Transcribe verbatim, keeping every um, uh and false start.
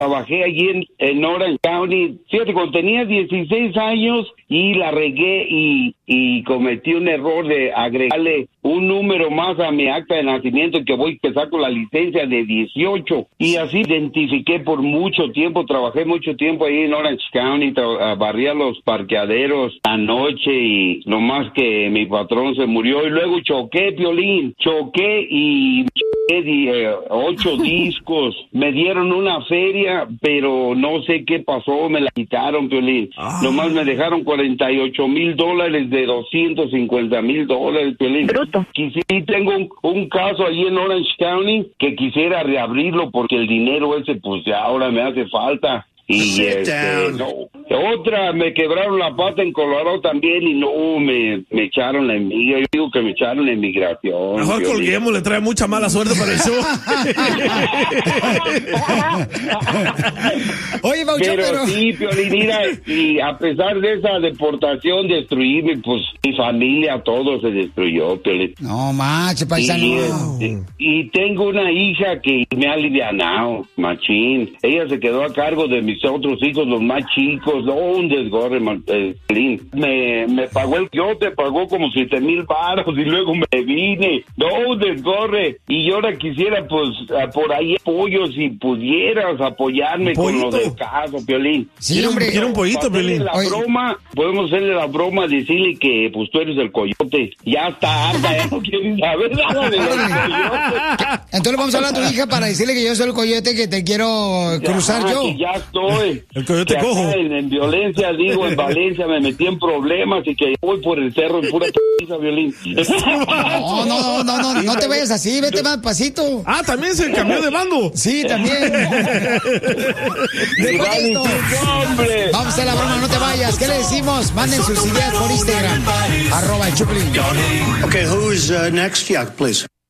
trabajé allí en, en Orange County. Fíjate, cuando tenía dieciséis años y la regué y, y cometí un error de agregarle un número más a mi acta de nacimiento, que voy a empezar con la licencia de dieciocho. Y así identifiqué por mucho tiempo, trabajé mucho tiempo ahí en Orange County, tra- barría los parqueaderos anoche y nomás que mi patrón se murió. Y luego choqué, Piolín, choqué y... Eh, ocho discos, me dieron una feria, pero no sé qué pasó, me la quitaron, Piolín. Ah. Nomás me dejaron cuarenta y ocho mil dólares de doscientos cincuenta mil dólares, Piolín. Bruto. Y sí, tengo un, un caso allí en Orange County que quisiera reabrirlo porque el dinero ese, pues ya ahora me hace falta. Y este, no. Otra, me quebraron la pata en Colorado también y no, me, me echaron la emigración. Yo digo que me echaron la inmigración. Mejor colguemos, le trae mucha mala suerte para el show. Oye, Bauchón, pero... pero... sí, Piolín, mira, y a pesar de esa deportación, destruirme, pues mi familia, todo se destruyó, Piolín. No, macho, paisano. Y, este, y tengo una hija que me ha alivianado, machín. Ella se quedó a cargo de mis otros hijos, los más chicos. No, un desgorre, Piolín. Me, me pagó el yo te pagó como siete mil baros y luego me vine. No, un desgorre. Y yo ahora quisiera, pues, por ahí apoyo, si pudieras apoyarme con lo del caso, Piolín. Sí, hombre. Quiero un pollito, Piolín. La broma, podemos hacerle la broma, decirle que, pues, tú eres el coyote. Ya está harta, ya no quieren saber nada de los coyotes. Entonces vamos a hablar a tu hija para decirle que yo soy el coyote, que te quiero cruzar ya, yo. Que ya estoy. El coyote cojo. En, en violencia, digo, en Valencia me metí en problemas y que voy por el cerro en pura p***, Violín. No, no, no, no, no, no te vayas así, vete más pasito. Ah, también se cambió de bando. Sí, también. hombre. Vamos a la broma, no te vayas. ¿Qué le decimos? Manden sus ideas por Instagram. Arroba el Chuplin. Okay, who's uh, next? Yeah, please.